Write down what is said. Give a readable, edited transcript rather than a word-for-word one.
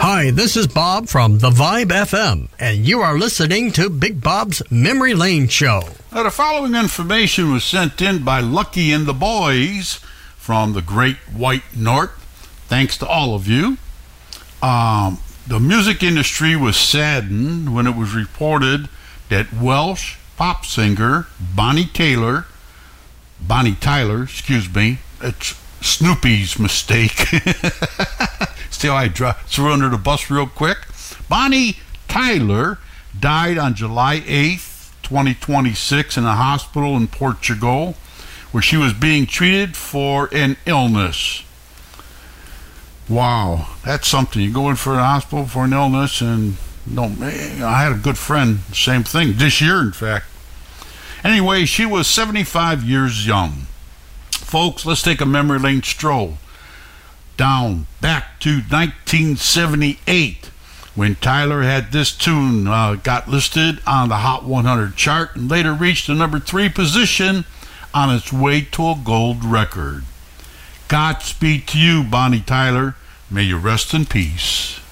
Hi, this is Bob from The Vibe FM, and you are listening to Big Bob's Memory Lane Show. Now, the following information was sent in by Lucky and the Boys from the Great White North. Thanks to all of you. The music industry was saddened when it was reported that Welsh pop singer Bonnie Tyler, it's Snoopy's mistake. Still, I threw under the bus real quick. Bonnie Tyler died on July 8th, 2026 in a hospital in Portugal where she was being treated for an illness. Wow, that's something. You go in for a hospital for an illness and I had a good friend, same thing, this year in fact. Anyway, she was 75 years young. Folks, let's take a memory lane stroll down back to 1978 when Tyler had this tune got listed on the Hot 100 chart and later reached the number 3 position on its way to a gold record. Godspeed to you, Bonnie Tyler. May you rest in peace.